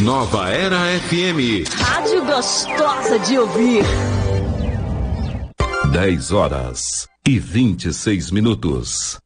Nova Era FM. Rádio gostosa de ouvir. 10 horas e 26 minutos.